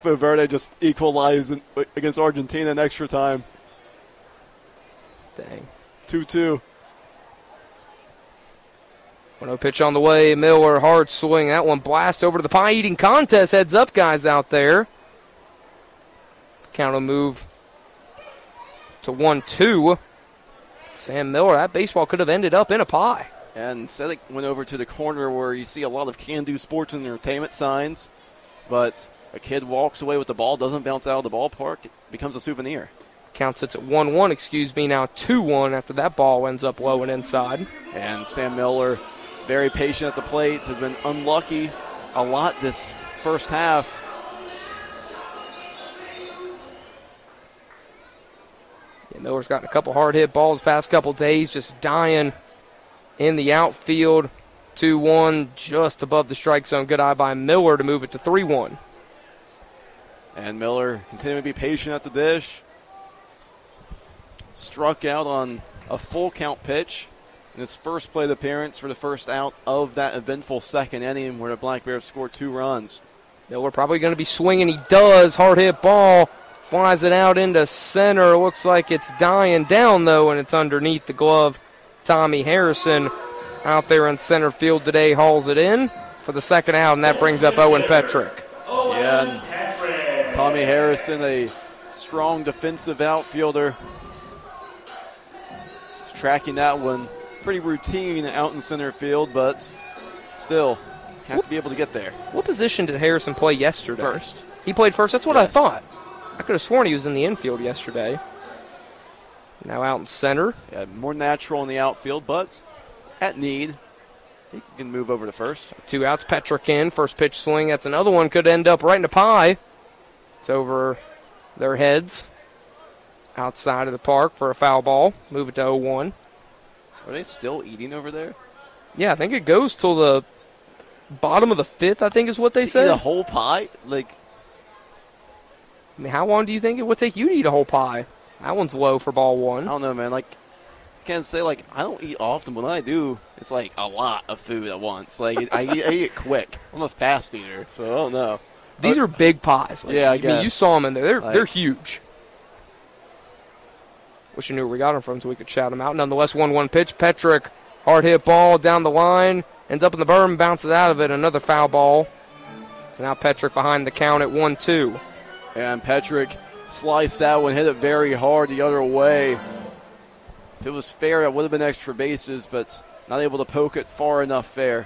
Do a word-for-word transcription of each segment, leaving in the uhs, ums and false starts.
Cape Verde just equalized against Argentina in extra time. Dang. two two. one oh pitch on the way. Miller, hard swing. That one blast over to the pie eating contest. Heads up, guys out there. Count will move to one two. Sam Miller, that baseball could have ended up in a pie. And Sedek went over to the corner where you see a lot of can-do sports and entertainment signs, but a kid walks away with the ball, doesn't bounce out of the ballpark, it becomes a souvenir. Count sits at one one, excuse me, now two one after that ball ends up low and inside. And Sam Miller, very patient at the plate, has been unlucky a lot this first half. Yeah, Miller's gotten a couple hard-hit balls the past couple days, just dying in the outfield. two one, just above the strike zone. Good eye by Miller to move it to three one. And Miller continuing to be patient at the dish. Struck out on a full count pitch in his first plate appearance for the first out of that eventful second inning where the Black Bears scored two runs. Miller probably going to be swinging. He does. Hard-hit ball. Flies it out into center. Looks like it's dying down, though, and it's underneath the glove. Tommy Harrison out there in center field today hauls it in for the second out, and that brings up Owen Petrick. Yeah, and Tommy Harrison, a strong defensive outfielder, is tracking that one. Pretty routine out in center field, but still have to be able to get there. What position did Harrison play yesterday? First. He played first? That's what Yes. I thought. I could have sworn he was in the infield yesterday. Now out in center. Yeah, more natural in the outfield, but at need, he can move over to first. Two outs, Petrick in. First pitch swing. That's another one. Could end up right in a pie. It's over their heads. Outside of the park for a foul ball. Move it to oh one. Are they still eating over there? Yeah, I think it goes till the bottom of the fifth, I think is what they to said. Eat a whole pie? Like, I mean, how long do you think it would take you to eat a whole pie? That one's low for ball one. I don't know, man. Like, I can't say, like, I don't eat often, but when I do, it's like a lot of food at once. Like, I, eat, I eat it quick. I'm a fast eater, so I don't know. These are big pies. Like, yeah, I, I guess. mean, you saw them in there. They're, like, they're huge. Wish you knew where we got them from so we could shout them out. Nonetheless, one one pitch. Petrick, hard hit ball down the line. Ends up in the berm, bounces out of it. Another foul ball. So now Petrick behind the count at one two. And Petrick sliced that one, hit it very hard the other way. If it was fair, it would have been extra bases, but not able to poke it far enough fair.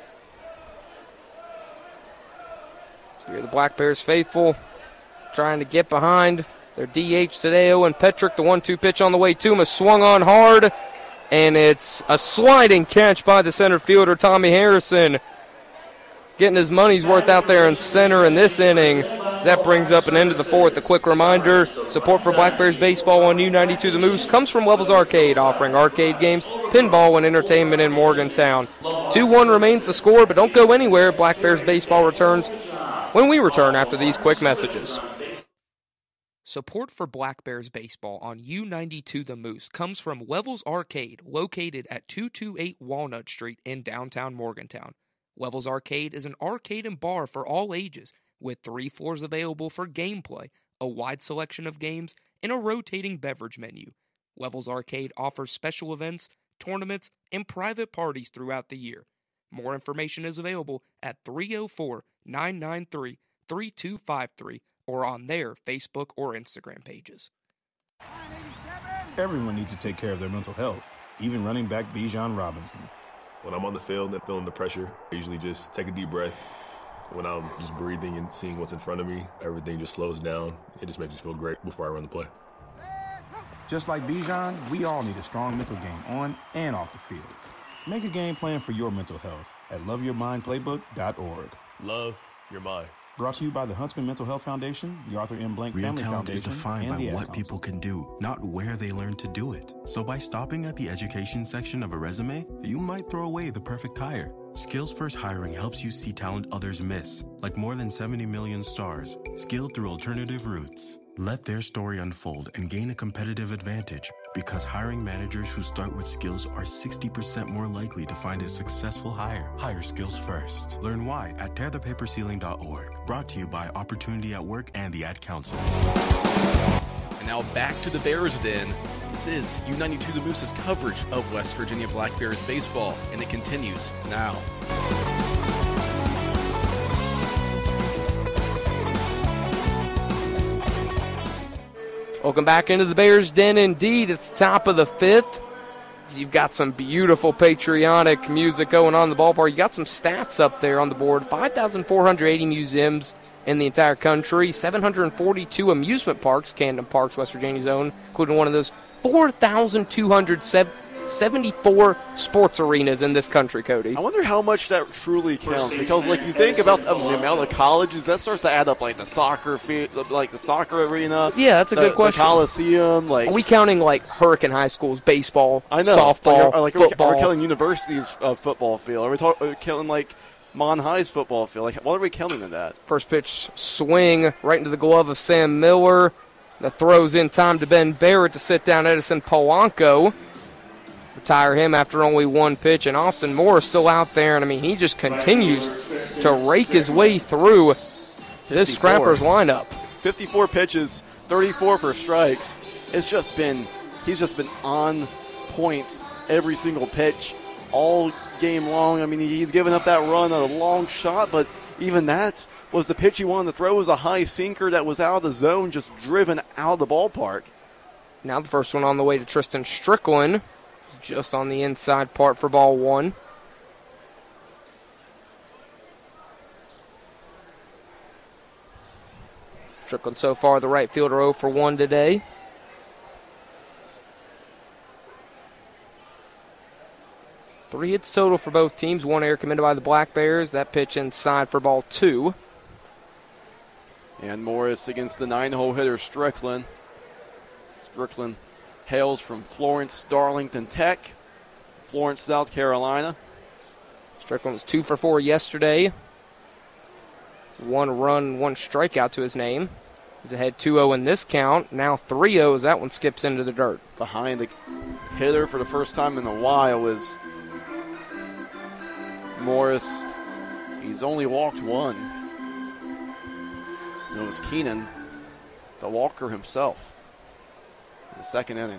So here the Black Bears faithful trying to get behind their D H today. Owen Petrick, the one two pitch on the way to him, is swung on hard, and it's a sliding catch by the center fielder, Tommy Harrison, getting his money's worth out there in center in this inning. That brings up an end of the fourth. A quick reminder, support for Black Bears baseball on U ninety-two The Moose comes from Levels Arcade, offering arcade games, pinball, and entertainment in Morgantown. two one remains the score, but don't go anywhere. Black Bears baseball returns when we return after these quick messages. Support for Black Bears baseball on U ninety-two The Moose comes from Levels Arcade, located at two twenty-eight Walnut Street in downtown Morgantown. Levels Arcade is an arcade and bar for all ages, with three floors available for gameplay, a wide selection of games, and a rotating beverage menu. Levels Arcade offers special events, tournaments, and private parties throughout the year. More information is available at three oh four, nine nine three, three two five three or on their Facebook or Instagram pages. Everyone needs to take care of their mental health, even running back Bijan Robinson. When I'm on the field and feeling the pressure, I usually just take a deep breath. When I'm just breathing and seeing what's in front of me, everything just slows down. It just makes me feel great before I run the play. Just like Bijan, we all need a strong mental game on and off the field. Make a game plan for your mental health at love your mind playbook dot org. Love your mind. Brought to you by the Huntsman Mental Health Foundation, the Arthur M. Blank Real Family talent Foundation, is defined by and the what Ad people Council. can do, not where they learn to do it. So by stopping at the education section of a resume, you might throw away the perfect hire. Skills First Hiring helps you see talent others miss, like more than seventy million stars, skilled through alternative routes. Let their story unfold and gain a competitive advantage. Because hiring managers who start with skills are sixty percent more likely to find a successful hire. Hire skills first. Learn why at tear the paper ceiling dot org. Brought to you by Opportunity at Work and the Ad Council. And now back to the Bears Den. This is U ninety-two The Moose's coverage of West Virginia Black Bears baseball, and it continues now. Welcome back into the Bears Den. Indeed, it's the top of the fifth. You've got some beautiful patriotic music going on in the ballpark. You got some stats up there on the board. five thousand four hundred eighty museums in the entire country. seven hundred forty-two amusement parks, Camden Parks, West Virginia's own, including one of those four thousand two hundred seventy-four sports arenas in this country, Cody. I wonder how much that truly counts, because like you think about the amount of colleges, that starts to add up, like the soccer field, like the soccer arena. Yeah, that's a the, good question. The Coliseum, like are we counting like Hurricane High School's baseball, I know, softball, like, like, football? Are we counting universities' uh, football field? Are we, talk, are we counting like Mon High's football field? Like, what are we counting in that? First pitch swing right into the glove of Sam Miller. That throws in time to Ben Barrett to sit down Edison Polanco. Retire him after only one pitch, and Austin Moore is still out there, and I mean, he just continues to rake his way through this Scrappers lineup. fifty-four pitches, thirty-four for strikes. It's just been, he's just been on point every single pitch all game long. I mean, he's given up that run on a long shot, but even that was the pitch he wanted to throw. Was a high sinker that was out of the zone, just driven out of the ballpark. Now the first one on the way to Tristan Strickland. Just on the inside part for ball one. Strickland so far the right fielder oh for one today. Three hits total for both teams. One error committed by the Black Bears. That pitch inside for ball two. And Morris against the nine-hole hitter Strickland. Strickland hails from Florence Darlington Tech, Florence, South Carolina. Strickland was two for four yesterday. One run, one strikeout to his name. He's ahead two oh in this count. Now three oh as that one skips into the dirt. Behind the hitter for the first time in a while is Morris. He's only walked one. It was Keenan, the walker himself. The second inning.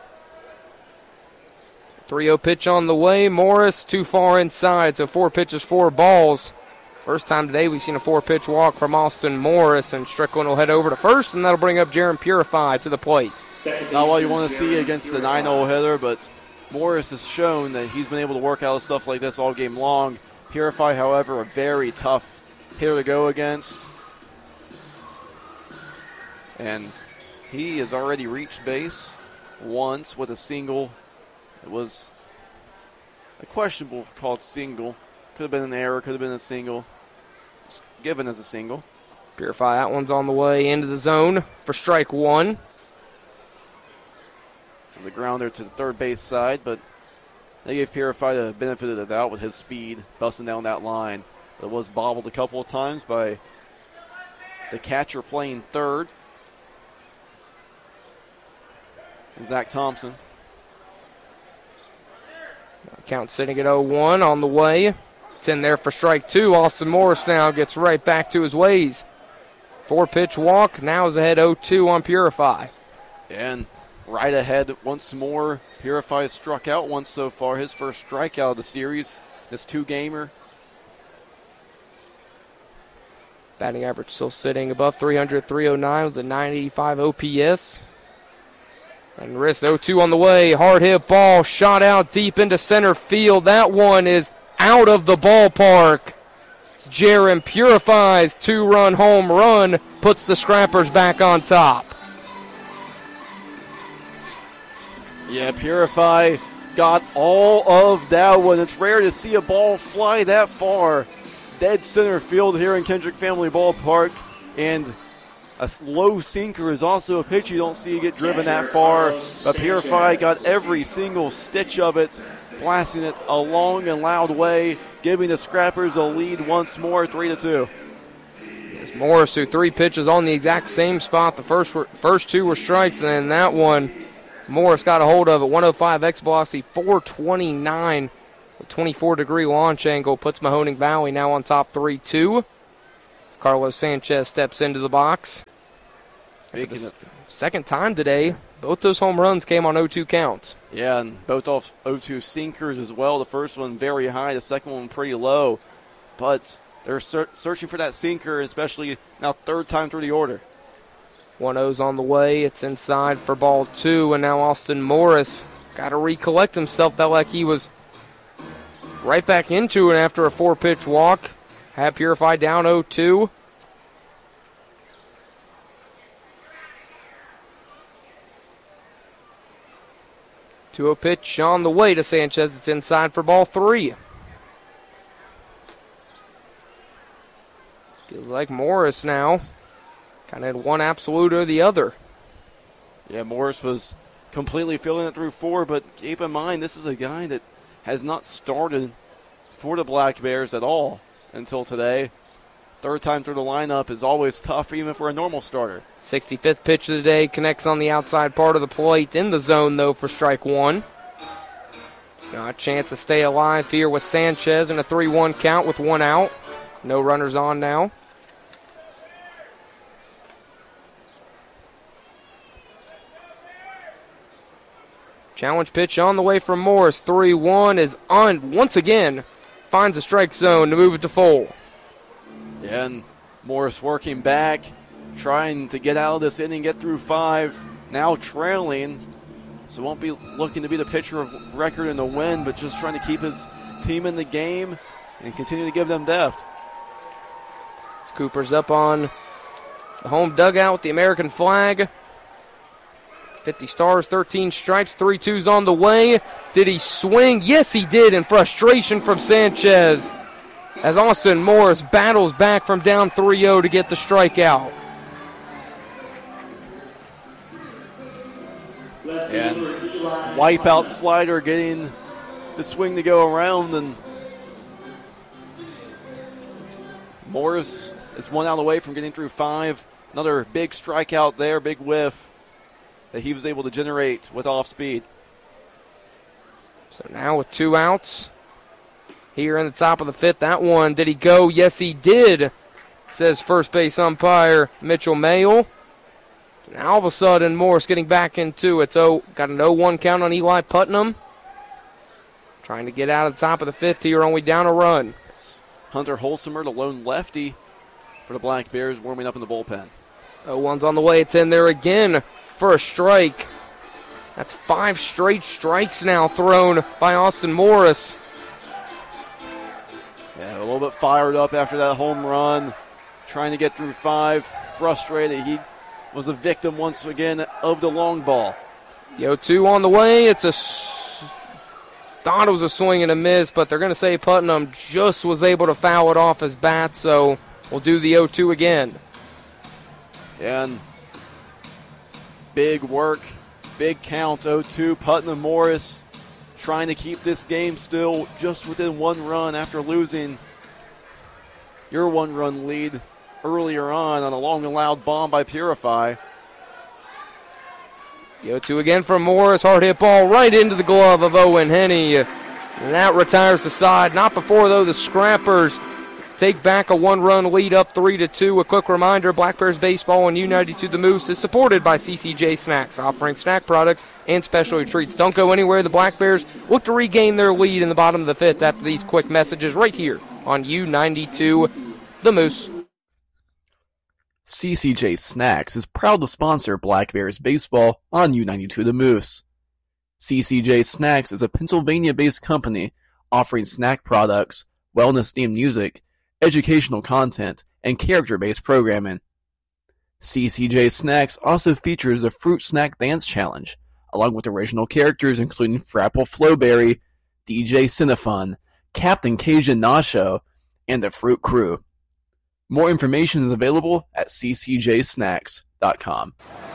three oh pitch on the way. Morris too far inside, so four pitches, four balls. First time today we've seen a four-pitch walk from Austin Morris, and Strickland will head over to first, and that'll bring up Jaron Purify to the plate. Not what you want to see against the nine-hole hitter, but Morris has shown that he's been able to work out stuff like this all game long. Purify, however, a very tough hitter to go against. And he has already reached base once with a single. It was a questionable called single. Could have been an error, could have been a single. It's given as a single. Purify, that one's on the way into the zone for strike one. It was a grounder to the third base side, but they gave Purify the benefit of the doubt with his speed, busting down that line. It was bobbled a couple of times by the catcher playing third. Zach Thompson. Count sitting at oh one on the way. It's in there for strike two. Austin Morris now gets right back to his ways. Four-pitch walk. Now is ahead oh two on Purify. And right ahead once more. Purify has struck out once so far. His first strikeout of the series. This two-gamer. Batting average still sitting above three hundred, three oh nine with a nine eighty-five O P S. And wrist oh two on the way. Hard hit ball shot out deep into center field. That one is out of the ballpark. It's Jaron Purify's two-run home run puts the Scrappers back on top. Yeah, Purify got all of that one. It's rare to see a ball fly that far. Dead center field here in Kendrick Family Ballpark. And a low sinker is also a pitch you don't see get driven that far. But Purify got every single stitch of it, blasting it a long and loud way, giving the Scrappers a lead once more, three to two. It's Morris who three pitches on the exact same spot. The first were, first two were strikes, and then that one Morris got a hold of it. one oh five exit velocity, four twenty-nine. A twenty-four degree launch angle puts Mahoning Valley now on top three two. As Carlos Sanchez steps into the box. Speaking of, second time today, both those home runs came on oh two counts. Yeah, and both off oh two sinkers as well. The first one very high, the second one pretty low. But they're ser- searching for that sinker, especially now third time through the order. one oh's on the way. It's inside for ball two, and now Austin Morris got to recollect himself. Felt like he was right back into it after a four-pitch walk. Have Purify down oh two. two oh pitch on the way to Sanchez. It's inside for ball three. Feels like Morris now kind of had one absolute or the other. Yeah, Morris was completely filling it through four, but keep in mind this is a guy that has not started for the Black Bears at all until today. Third time through the lineup is always tough even for a normal starter. sixty-fifth pitch of the day connects on the outside part of the plate. In the zone, though, for strike one. Got a chance to stay alive here with Sanchez in a three one count with one out. No runners on now. Challenge pitch on the way from Morris. three one is on once again. Finds a strike zone to move it to full. Yeah, and Morris working back, trying to get out of this inning, get through five. Now trailing, so won't be looking to be the pitcher of record in the win, but just trying to keep his team in the game and continue to give them depth. Cooper's up on the home dugout with the American flag. fifty stars, thirteen stripes, three twos on the way. Did he swing? Yes, he did, in frustration from Sanchez, as Austin Morris battles back from down three oh to get the strikeout. And wipeout slider getting the swing to go around, and Morris is one out away from getting through five. Another big strikeout there, big whiff that he was able to generate with off speed. So now with two outs here in the top of the fifth. That one, did he go? Yes, he did, says first base umpire Mitchell Mayle. Now all of a sudden, Morris getting back into it. So got an oh one count on Eli Putnam. Trying to get out of the top of the fifth here, only down a run. It's Hunter Holsimer, the lone lefty for the Black Bears, warming up in the bullpen. oh one's on the way. It's in there again for a strike. That's five straight strikes now thrown by Austin Morris. Yeah, a little bit fired up after that home run, trying to get through five. Frustrated. He was a victim once again of the long ball. The oh two on the way. It's a thought it was a swing and a miss, but they're going to say Putnam just was able to foul it off his bat, so we'll do the oh two again. And big work, big count, oh two. Putnam Morris trying to keep this game still just within one run after losing your one-run lead earlier on on a long and loud bomb by Purify. The oh two again from Morris. Hard hit ball right into the glove of Owen Henney. And that retires the side. Not before, though, the Scrappers take back a one-run lead up three to two. A quick reminder, Black Bears Baseball on U ninety-two The Moose is supported by C C J Snacks, offering snack products and specialty treats. Don't go anywhere. The Black Bears look to regain their lead in the bottom of the fifth after these quick messages right here on U ninety-two The Moose. C C J Snacks is proud to sponsor Black Bears Baseball on U ninety-two The Moose. C C J Snacks is a Pennsylvania-based company offering snack products, wellness-themed music, educational content, and character-based programming. C C J Snacks also features a Fruit Snack Dance Challenge, along with original characters including Frapple Flowberry, D J Cinefun, Captain Cajun Nacho, and the Fruit Crew. More information is available at c c j snacks dot com.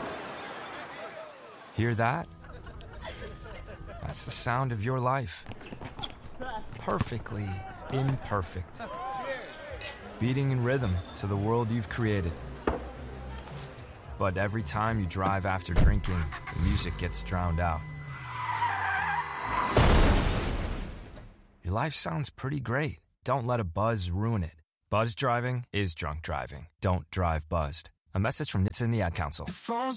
Hear that? That's the sound of your life. Perfectly imperfect. Beating in rhythm to the world you've created. But every time you drive after drinking, the music gets drowned out. Your life sounds pretty great. Don't let a buzz ruin it. Buzz driving is drunk driving. Don't drive buzzed. A message from N H T S A and the Ad Council.